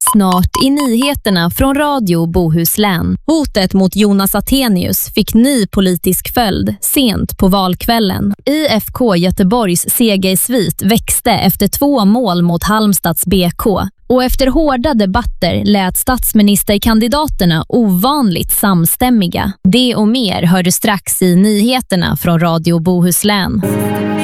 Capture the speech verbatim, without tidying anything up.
Snart i nyheterna från Radio Bohuslän. Hotet mot Jonas Attenius fick ny politisk följd sent på valkvällen. I F K Göteborgs segersvit växte efter två mål mot Halmstads B K. Och efter hårda debatter lät statsministerkandidaterna ovanligt samstämmiga. Det och mer hör du strax i nyheterna från Radio Bohuslän.